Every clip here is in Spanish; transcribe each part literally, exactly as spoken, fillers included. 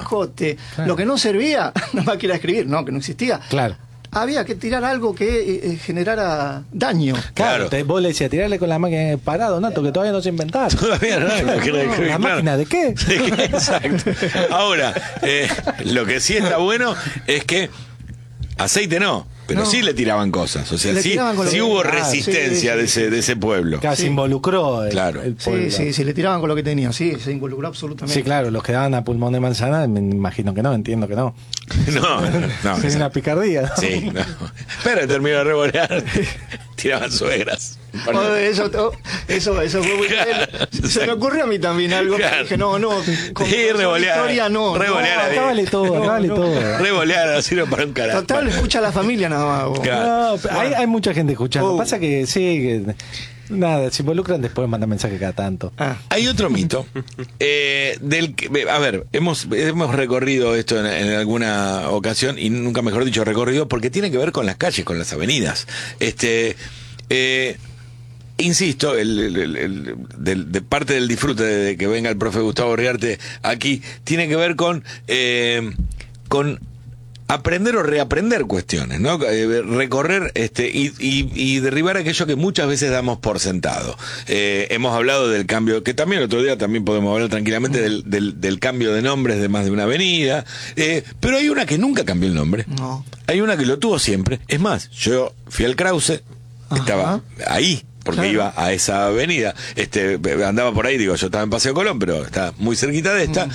Quijote, claro. lo que no servía, nada más que era escribir, no, que no existía. Claro. Había que tirar algo que eh, generara daño. Claro, Claro. Te, vos le decías, tirarle con la máquina parado, Nato, que todavía no se inventaron. Todavía no, no, que era- ¿La claro. máquina de qué? Sí, exacto. Ahora, eh, lo que sí está bueno es que aceite no, pero No. sí le tiraban cosas. O sea, Le sí, tiraban con lo sí que- hubo Ah, resistencia sí, de sí, ese de ese pueblo. Casi Sí. involucró el, Claro. el Sí, pueblo. sí, sí, le tiraban con lo que tenían, sí, se involucró absolutamente. Sí, claro, los que daban a pulmón de manzana, me imagino que no, entiendo que no. No, no. Es una picardía. Sí, no. Pero terminó de revolear. Tiraban suegras. Oh, eso, oh, eso, eso fue muy Claro, Se me ocurrió a mí también algo. Claro. Dije, no, no, con Sí, con revolear. historia no. Revolear. no. Acá vale todo, acá No, vale no. todo. Revolear no sirve para un carajo. Total, escucha a la familia nada más. vos. Claro. No, pero hay, hay mucha gente escuchando. Oh. Pasa que sí, que nada, se involucran después, mandan mensajes cada tanto. Ah, Hay otro mito eh, del que, a ver, hemos hemos recorrido esto en, en alguna ocasión y nunca mejor dicho recorrido porque tiene que ver con las calles, con las avenidas. Este, eh, insisto, el, el- el- el- del- de parte del disfrute de que venga el profe Gustavo Riarte aquí tiene que ver con eh, con aprender o reaprender cuestiones, ¿no? Eh, recorrer este y, y, y derribar aquello que muchas veces damos por sentado. Eh, hemos hablado del cambio, que también el otro día también podemos hablar tranquilamente del, del, del cambio de nombres de más de una avenida, eh, pero hay una que nunca cambió el nombre. no. Hay una que lo tuvo siempre. Es más, yo fui al Krause, Ajá. estaba ahí, porque Claro. iba a esa avenida. Este, andaba por ahí, digo, yo estaba en Paseo Colón, pero está muy cerquita de esta.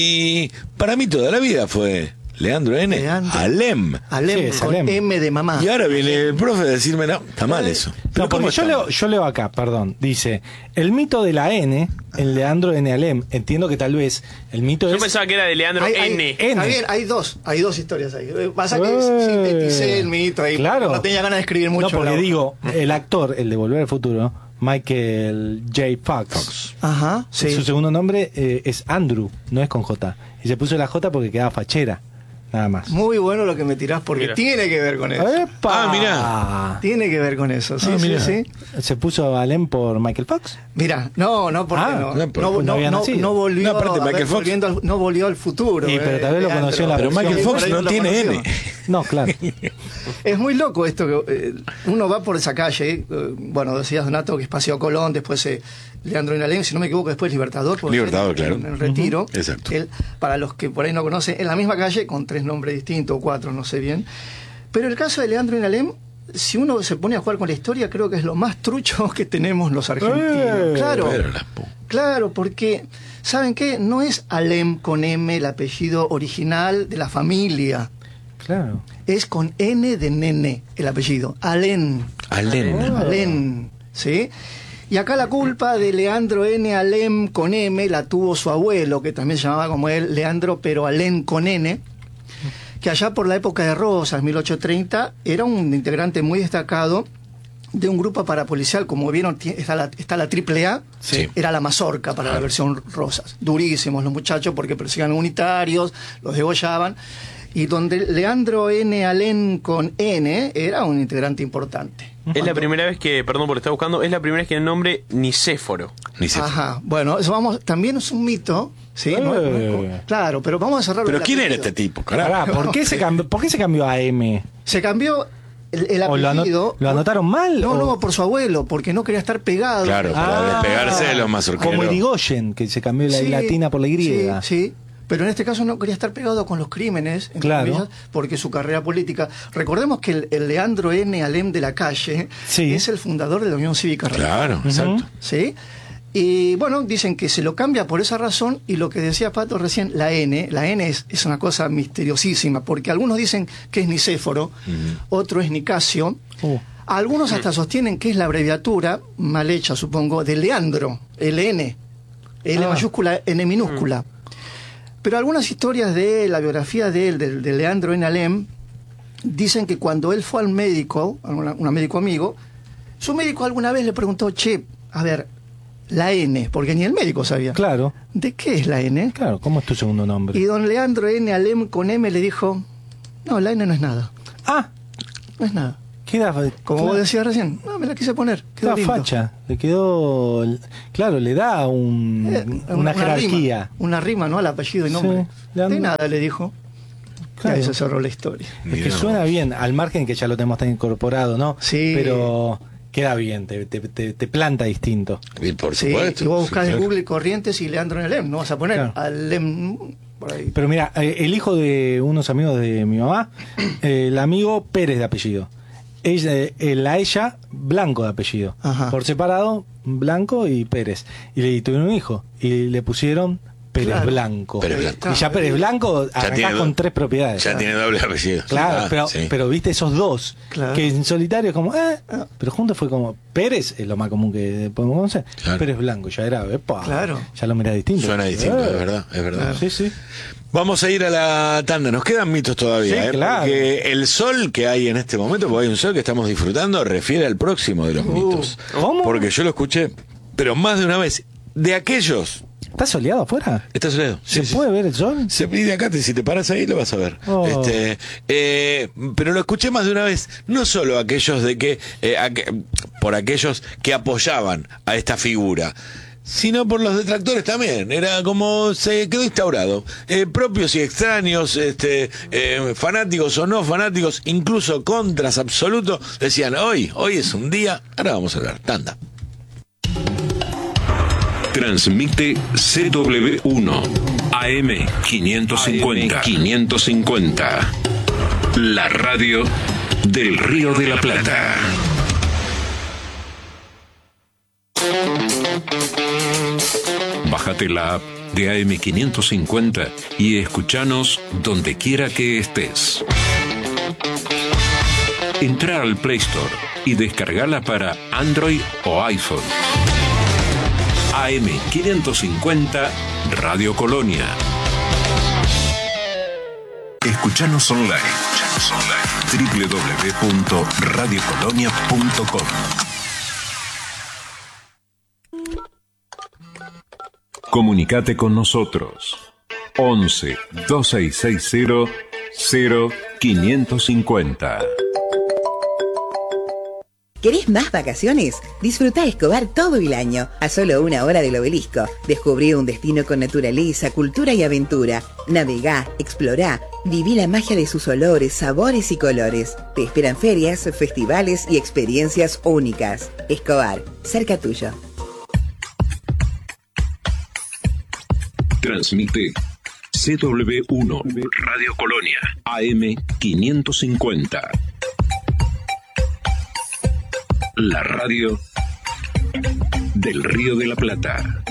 Y para mí toda la vida fue Leandro N. Leandro. Alem. Alem, Sí, es con Alem. M de mamá. Y ahora viene el profe a decirme, no, está mal eso. Pero No, ¿cómo porque yo está leo, mal? yo leo acá, perdón, dice, el mito de la N, en Leandro N. Alem, entiendo que tal vez el mito Yo es... pensaba que era de Leandro Hay, hay- N. N. Está bien, hay dos, hay dos historias ahí. Pasa que Eh, sinteticé el mito ahí. Claro. No tenía ganas de escribir mucho. No, porque la- digo, el actor, el de Volver al Futuro, Michael J. Fox, Ajá, sí. su segundo nombre eh, es Andrew, no es con J. Y se puso la J porque quedaba fachera, nada más. Muy bueno lo que me tirás porque Mira. tiene que ver con eso. ¡Epa! Ah, mirá. Tiene que ver con eso, sí, Ah, sí, mirá. sí. ¿Se puso Alem por Michael Fox? Mira, no, no, porque Ah, no, no, no, porque no, no había no, nacido. no volvió, No, aparte, a ver, Michael Fox- volviendo al- no volvió al futuro. Sí, pero tal vez lo Leandro. conoció en la Pero versión- Michael Por Fox ahí no lo tiene conoció. N. No, claro. Es muy loco esto que eh, uno va por esa calle, eh, bueno, decías Donato que es Paseo Colón, después eh, Leandro Inalem, si no me equivoco, después Libertador. porque Libertador, en- claro. En el Retiro. Ujú. Exacto. Él, para los que por ahí no conocen, en la misma calle, con tres nombres distintos, cuatro, no sé bien. Pero el caso de Leandro Inalem, si uno se pone a jugar con la historia, creo que es lo más trucho que tenemos los argentinos. Eh, claro. Pero la pu- Claro, porque, ¿saben qué? No es Alem con M el apellido original de la familia. Claro. Es con N de nene el apellido. Alem. Alem. Alem. ¿Sí? Y acá la culpa de Leandro N. Alem con M la tuvo su abuelo, que también se llamaba como él, Leandro, pero Alem con N, que allá por la época de Rosas, mil ochocientos treinta, era un integrante muy destacado de un grupo parapolicial, como vieron, ti- está la, está la triple A, Sí. era la mazorca para la versión Rosas. Durísimos los muchachos porque perseguían unitarios, los degollaban. Y donde Leandro N. Alem con N era un integrante importante. Es la primera vez que, perdón por estar buscando, es la primera vez que el nombre Nicéforo. Ni se- Ajá, bueno, eso vamos, también es un mito, ¿sí? No es- no es co- Eh. claro, pero vamos a cerrar. Pero el ¿quién era apellido. este tipo, carajo? Pará, ¿por qué se cambió, por qué se cambió a M? Se cambió el, el ¿O lo ano- apellido. lo anotaron mal, No, o- no, por su abuelo, porque no quería estar pegado. Claro, para Ah, despegarse de los mazorqueros. Como Irigoyen, que se cambió la Sí, latina por la Y. Sí, sí. Pero en este caso no quería estar pegado con los crímenes, entre Claro. comillas, porque su carrera política. Recordemos que el, el Leandro N. Alem de la Calle Sí. es el fundador de la Unión Cívica Radical. Claro, exacto. ¿Sí? Y bueno, dicen que se lo cambia por esa razón, y lo que decía Pato recién, la N, la N es, es una cosa misteriosísima, porque algunos dicen que es Nicéforo, otro es Nicasio, Uh. algunos hasta sostienen que es la abreviatura, mal hecha supongo, de Leandro, L N, L Ah. mayúscula, N minúscula. Pero algunas historias de la biografía de él, de, de Leandro N. Alem, dicen que cuando él fue al médico, a una- un médico amigo, su médico alguna vez le preguntó, che, a ver, la N, porque ni el médico sabía. Claro, ¿De qué es la N? claro, ¿cómo es tu segundo nombre? Y don Leandro N. Alem con M le dijo, no, la N no es nada, Ah, no es nada. Queda, Como claro, vos decías recién, no, me la quise poner. Quedó queda lindo. facha. Le quedó. Claro, le da un, Eh, una, jerarquía. Rima, una rima, ¿no? Al apellido y nombre. Sí, Leandro. De nada le dijo. Claro. Y ahí se cerró la historia. Es que Mirá suena vos. bien, al margen que ya lo tenemos tan incorporado, ¿no? Sí. Pero queda bien, te, te, te, te planta distinto. Y por Sí, supuesto. y vos buscás sí, en claro. Google Corrientes y Leandro Alem, no vas a poner Claro. Alem por ahí. Pero mira, eh, el hijo de unos amigos de mi mamá, eh, el amigo Pérez de apellido. Ella, eh, la ella, Blanco de apellido. Ajá. Por separado, Blanco y Pérez. Y le tuvieron un hijo. Y le pusieron Pérez Claro. Blanco. Pérez Blanco. Y ya Pérez Blanco Ya arrancás tiene do- con tres propiedades. Ya tiene doble apellido. Claro, Ah, pero, sí. pero viste esos dos, Claro. que en solitario es como, eh, pero juntos fue como, Pérez es lo más común que podemos conocer, Claro. Pérez Blanco, ya era, epa, Claro. ya lo mirás distinto. Suena distinto, Eh, es verdad, es verdad. Sí, sí. Vamos a ir a la tanda. Nos quedan mitos todavía, Sí, ¿eh? claro. Porque el sol que hay en este momento, porque hay un sol que estamos disfrutando, refiere al próximo de los Uh, mitos. ¿cómo? Porque yo lo escuché, pero más de una vez, de aquellos. ¿Está soleado afuera? ¿Estás soleado? ¿Se puede ver el sol? Se pide acá, te- si te paras ahí lo vas a ver. Oh. Este, eh, pero lo escuché más de una vez, no solo aquellos de que, eh, aqu- por aquellos que apoyaban a esta figura, sino por los detractores también. Era como se quedó instaurado. Eh, propios y extraños, este, eh, fanáticos o no fanáticos, incluso contras absolutos, decían, hoy, hoy es un día, ahora vamos a hablar, tanda. Transmite C W uno A M quinientos cincuenta. quinientos cincuenta. La radio del Río de la Plata. Bájate la app de A M quinientos cincuenta y escuchanos donde quiera que estés. Entra al Play Store y descargala para Android o iPhone. A M quinientos cincuenta Radio Colonia. Escuchanos online. doble u doble u doble u punto radio colonia punto com. Comunicate con nosotros. once, dos seis seis cero, cero quinientos cincuenta. ¿Querés más vacaciones? Disfruta Escobar todo el año, a solo una hora del obelisco. Descubrí un destino con naturaleza, cultura y aventura. Navegá, explorá, viví la magia de sus olores, sabores y colores. Te esperan ferias, festivales y experiencias únicas. Escobar, cerca tuyo. Transmite C W uno Radio Colonia A M quinientos cincuenta. La radio del Río de la Plata.